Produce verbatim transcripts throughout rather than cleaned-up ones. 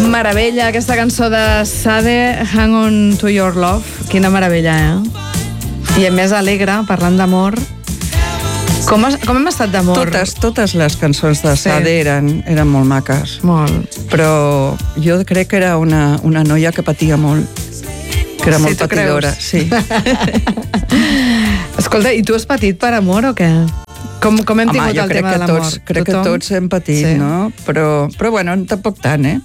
Meravella, aquesta cançó de Sade, Hang On To Your Love. Quina meravella, eh? I a més alegre, parlant d'amor. Com, has, com hem estat d'amor? Totes, totes les cançons de Sade sí. eren, eren molt maques. Molt. Però jo crec que era una, una noia que patia molt. Que era sí, molt patidora. Sí. Escolta, i tu has patit per amor o què? Com, com hem Home, tingut el tema de l'amor? Tots, crec Tothom? que tots hem patit, sí. no? Però, però bueno, tampoc tant, eh?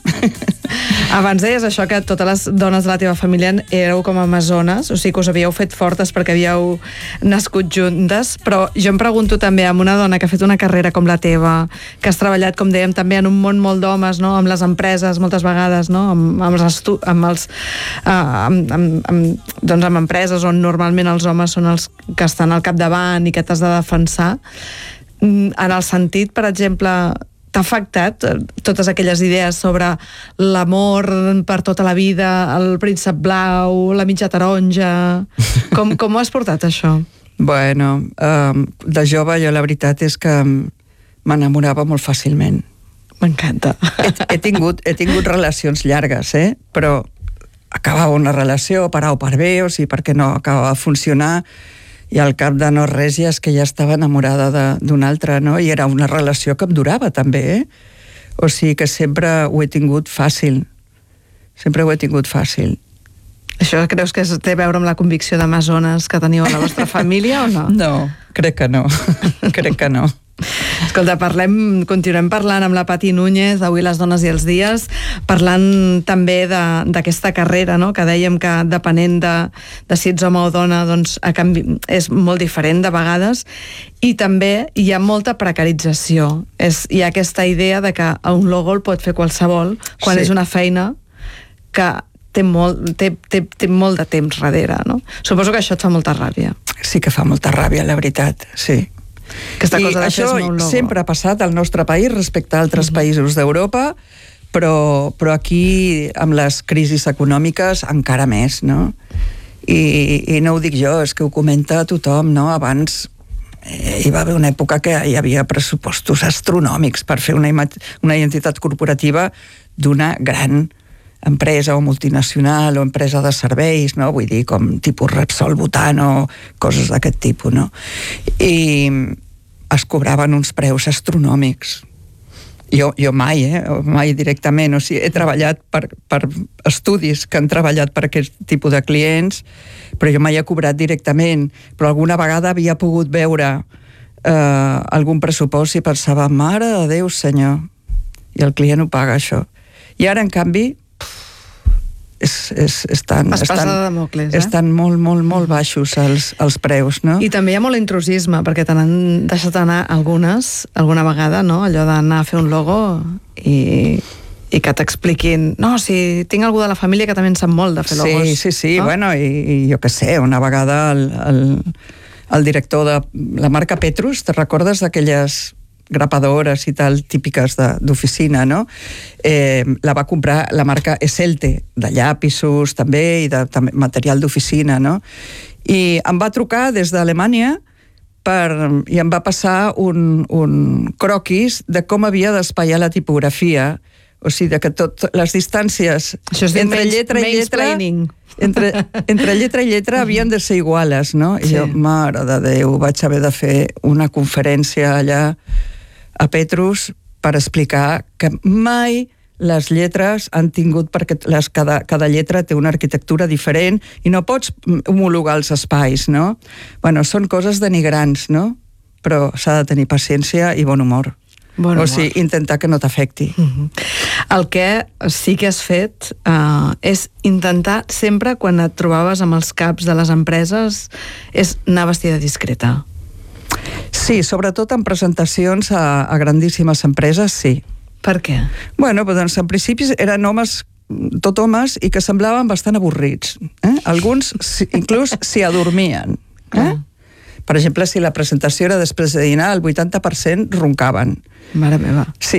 Abans deies això, que totes les dones de la teva família éreu com amazones, o sigui que us havíeu fet fortes perquè havíeu nascut juntes, però jo em pregunto també amb una dona que ha fet una carrera com la teva, que has treballat, com dèiem, també en un món molt d'homes, no? Amb les empreses, moltes vegades, no? Amb, amb els, estu amb, els uh, amb, amb, amb, doncs amb empreses on normalment els homes són els que estan al capdavant i que t'has de defensar. En el sentit, per exemple, t'ha afectat totes aquelles idees sobre l'amor per tota la vida, el príncep blau, la mitja taronja? Com, com ho has portat, això? Bueno, um, de jove jo la veritat és que m'enamorava molt fàcilment. M'encanta. He, he, tingut, he tingut relacions llargues, eh? Però acabava una relació per A o per B, o sigui, perquè no acabava de funcionar, i al cap de no res ja és que ja estava enamorada d'una altra, no? I era una relació que em durava també, eh? O sigui que sempre ho he tingut fàcil. Sempre ho he tingut fàcil. Això creus que té a veure amb la convicció d'amazones que teniu a la vostra família o no? No, crec que no. crec que no. Escolta, parlem, continuem parlant amb la Pati Núñez, d'Avui les dones i els dies, parlant també d'aquesta carrera, no? Que dèiem que depenent de, de si ets home o dona, doncs a canvi, és molt diferent de vegades, i també hi ha molta precarització. És, hi ha aquesta idea de que un logo el pot fer qualsevol, quan sí. és una feina que té molt, té, té, té molt de temps darrere, no? Suposo que això et fa molta ràbia. Sí que fa molta ràbia, la veritat, sí. Aquesta cosa de això un logo. Sempre ha passat al nostre país respecte a altres uh-huh. països d'Europa, però, però aquí, amb les crisis econòmiques, encara més, no? I, i no ho dic jo, és que ho comenta tothom, no? Abans eh, hi va haver una època que hi havia pressupostos astronòmics per fer una, una identitat corporativa d'una gran empresa o multinacional o empresa de serveis, no? Vull dir, com tipus Repsol, Butano, coses d'aquest tipus, no? I es cobraven uns preus astronòmics. Jo, jo mai, eh? Mai directament. O sigui, he treballat per, per estudis que han treballat per aquest tipus de clients, però jo mai he cobrat directament. Però alguna vegada havia pogut veure eh, algun pressupost i pensava, mare de Déu, senyor, i el client ho paga, això. I ara, en canvi, És, és, estan, estan, Mocles, eh? estan molt, molt, molt baixos els, els preus, no? I també hi ha molt intrusisme, perquè te n'han deixat anar algunes, alguna vegada, no? Allò d'anar a fer un logo i, i que t'expliquin, no, si tinc algú de la família que també en sap molt de fer logos. Sí, sí, sí, no? Bueno, i, i jo què sé, una vegada el, el, el director de la marca Petrus, te recordes d'aquelles grapadores i tal, típiques d'oficina, no? Eh, la va comprar la marca Esselte, de llapisos també, i de també, material d'oficina, no? I em va trucar des d'Alemanya per, i em va passar un, un croquis de com havia d'espaiar la tipografia, o sigui, de que tot, les distàncies entre lletra i lletra entre, entre lletra i lletra havien de ser iguales, no? I sí. jo, mare de Déu, vaig haver de fer una conferència allà a Petrus per explicar que mai les lletres han tingut, perquè les, cada, cada lletra té una arquitectura diferent i no pots homologar els espais, no? Bueno, són coses denigrants, no? Però s'ha de tenir paciència i bon humor. Bon humor. O sigui, intentar que no t'afecti. Uh-huh. El que sí que has fet uh, és intentar sempre, quan et trobaves amb els caps de les empreses, és anar vestida discreta. Sí, sobretot en presentacions a, a grandíssimes empreses, sí. Per què? Bueno, doncs en principi eren homes, tot homes, i que semblaven bastant avorrits. Eh? Alguns inclús s'hi adormien. Eh? Per exemple, si la presentació era després de dinar, el vuitanta per cent roncaven. Mare meva. Sí.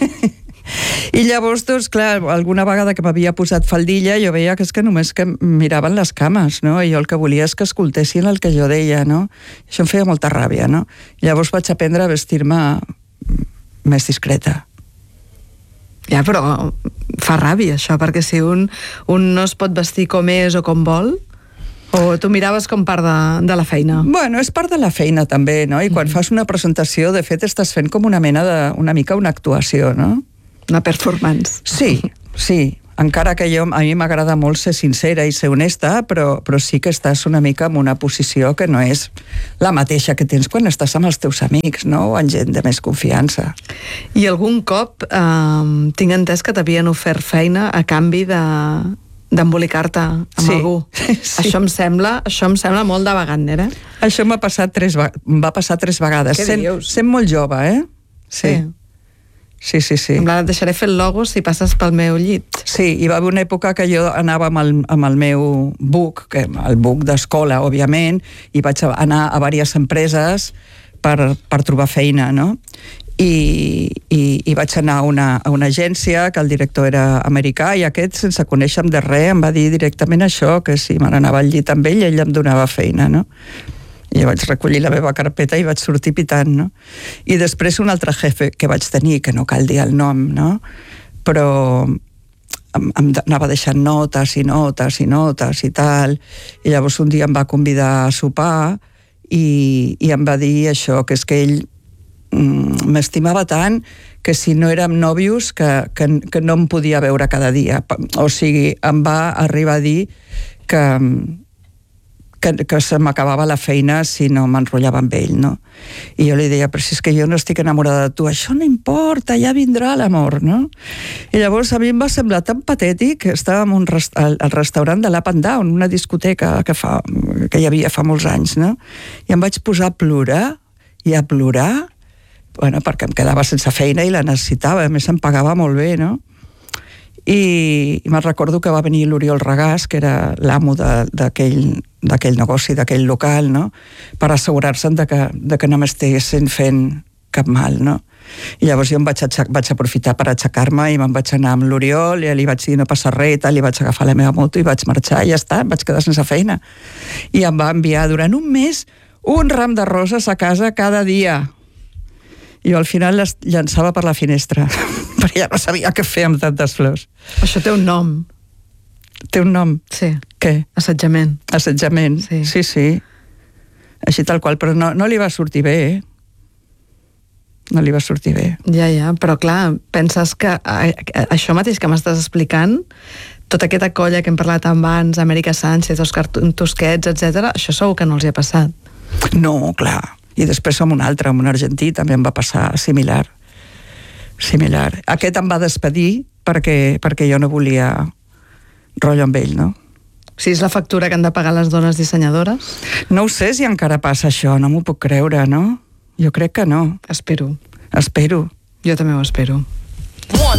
I llavors, doncs, clar, alguna vegada que m'havia posat faldilla, jo veia que és que només que miraven les cames, no? I jo el que volia és que escoltessin el que jo deia, no? Això em feia molta ràbia, no? I llavors vaig aprendre a vestir-me més discreta. Ja, però fa ràbia, això, perquè si un, un no es pot vestir com és o com vol, o tu miraves com part de, de la feina? Bueno, és part de la feina també, no? I quan mm. fas una presentació, de fet, estàs fent com una mena de... una mica una actuació, no? Una performance. Sí, sí. Encara que jo, a mi m'agrada molt ser sincera i ser honesta, però, però sí que estàs una mica en una posició que no és la mateixa que tens quan estàs amb els teus amics, no? O amb gent de més confiança. I algun cop eh, tinc entès que t'havien ofert feina a canvi de... d'embolicar-te amb sí, algú. Sí. Això em sembla, això em sembla molt de Wagner, eh? Això m'ha passat tres, em va passar tres vegades. Què sent, dius? Sent molt jove, eh? Sí. Sí, sí, sí. Em et deixaré fer el logo si passes pel meu llit. Sí, hi va haver una època que jo anava amb el, amb el meu book, que, el book d'escola, òbviament, i vaig anar a diverses empreses per, per trobar feina, no? I, i, i vaig anar a una, a una agència que el director era americà i aquest, sense conèixer-me de res, em va dir directament això, que si me n'anava al llit amb ell, ell em donava feina, no? I jo vaig recollir la meva carpeta i vaig sortir pitant, no? I després un altre jefe que vaig tenir, que no cal dir el nom, no? Però em, em anava deixant notes i notes i notes i tal, i llavors un dia em va convidar a sopar i, i em va dir això, que és que ell m'estimava tant que si no érem nòvios que, que, que no em podia veure cada dia. O sigui, em va arribar a dir que, que, que se m'acabava la feina si no m'enrotllava amb ell, no? I jo li deia, però si és que jo no estic enamorada de tu, això no importa, ja vindrà l'amor, no? I llavors a mi em va semblar tan patètic, estàvem un rest al, al restaurant de l'Up and Down, una discoteca que, fa, que hi havia fa molts anys, no? I em vaig posar a plorar i a plorar, bueno, perquè em quedava sense feina i la necessitava, a més em pagava molt bé, no? I, i me'n recordo que va venir l'Oriol Regàs, que era l'amo d'aquell negoci, d'aquell local, no? Per assegurar-se de que, de que no m'estiguessin fent cap mal, no? I llavors jo em vaig, vaig aprofitar per aixecar-me i me'n vaig anar amb l'Oriol i li vaig dir no passa res, tal, i vaig agafar la meva moto i vaig marxar i ja està, em vaig quedar sense feina. I em va enviar durant un mes un ram de roses a casa cada dia. I jo al final les llançava per la finestra, perquè ja no sabia què fer amb tantes flors. Això té un nom. Té un nom? Sí. Què? Assetjament. Assetjament, sí, sí. sí. Així tal qual, però no, no li va sortir bé, eh? No li va sortir bé. Ja, ja, però clar, penses que això mateix que m'estàs explicant, tota aquesta colla que hem parlat abans, Amèrica Sánchez, Òscar Tusquets, etcètera, això segur que no els hi ha passat. No, clar. I després amb un altre, amb un argentí, també em va passar similar. Similar. Aquest em va despedir perquè, perquè jo no volia rotllo amb ell, no? Si és la factura que han de pagar les dones dissenyadores? No ho sé si encara passa això, no m'ho puc creure, no? Jo crec que no. Espero. Espero. Jo també ho espero.